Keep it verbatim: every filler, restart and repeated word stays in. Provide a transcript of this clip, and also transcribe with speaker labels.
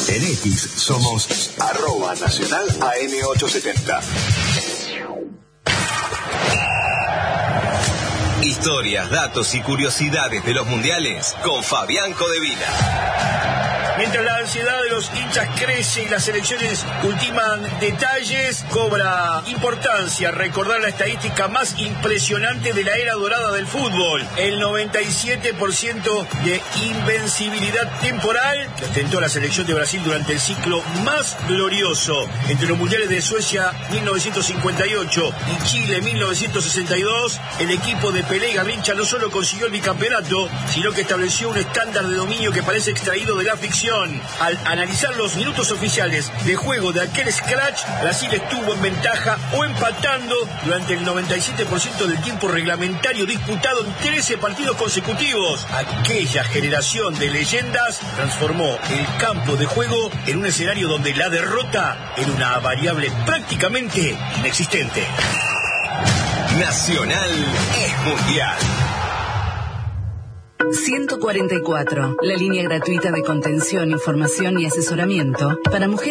Speaker 1: En X somos arroba nacional A M ochocientos setenta.
Speaker 2: Historias, datos y curiosidades de los mundiales con Fabián Codevila.
Speaker 3: Mientras la ansiedad de los hinchas crece y las selecciones ultiman detalles, cobra importancia recordar la estadística más impresionante de la era dorada del fútbol. El noventa y siete por ciento de invencibilidad temporal que ostentó la selección de Brasil durante el ciclo más glorioso entre los mundiales de Suecia mil novecientos cincuenta y ocho y Chile mil novecientos sesenta y dos. El equipo de Pelé y Garrincha no solo consiguió el bicampeonato, sino que estableció un estándar de dominio que parece extraído de la ficción. Al analizar los minutos oficiales de juego de aquel scratch, Brasil estuvo en ventaja o empatando durante el noventa y siete por ciento del tiempo reglamentario disputado en trece partidos consecutivos. Aquella generación de leyendas transformó el campo de juego en un escenario donde la derrota era una variable prácticamente inexistente.
Speaker 2: Nacional es mundial.
Speaker 4: ciento cuarenta y cuatro, la línea gratuita de contención, información y asesoramiento para mujeres.